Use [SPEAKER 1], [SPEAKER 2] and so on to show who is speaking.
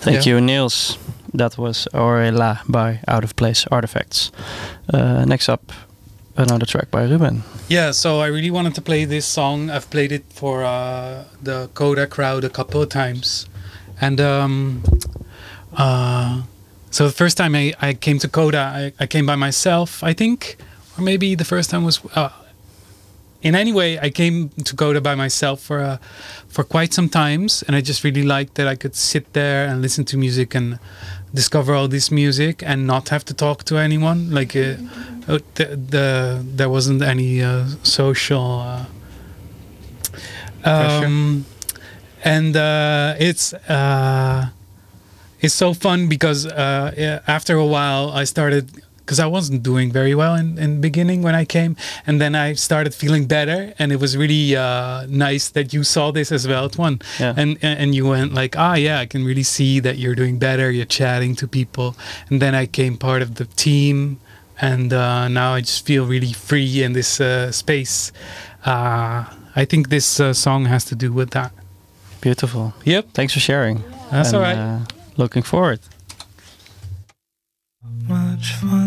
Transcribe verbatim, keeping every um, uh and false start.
[SPEAKER 1] Thank
[SPEAKER 2] Yeah.
[SPEAKER 1] you, Niels. That was Auréla by Out of Place Artifacts. Uh, next up, another track by Ruben.
[SPEAKER 2] Yeah, so I really wanted to play this song. I've played it for uh, the Coda crowd a couple of times. And um, uh, so the first time I, I came to Coda, I, I came by myself, I think. Or maybe the first time was... Uh, in any way, I came to Coda by myself for uh, for quite some times. And I just really liked that I could sit there and listen to music and discover all this music and not have to talk to anyone. Like uh, the, the there wasn't any uh, social uh, um, and uh, it's uh, it's so fun because uh, yeah, after a while I started, because I wasn't doing very well in, in the beginning when I came, and then I started feeling better, and it was really uh, nice that you saw this as well, Tuan.
[SPEAKER 1] Yeah.
[SPEAKER 2] And and you went like, ah, yeah, I can really see that you're doing better, you're chatting to people, and then I came part of the team, and uh, now I just feel really free in this uh, space. Uh, I think this uh, song has to do with that.
[SPEAKER 1] Beautiful.
[SPEAKER 2] Yep.
[SPEAKER 1] Thanks for sharing.
[SPEAKER 2] That's
[SPEAKER 1] and,
[SPEAKER 2] all right.
[SPEAKER 1] Uh, looking forward.
[SPEAKER 3] Much fun.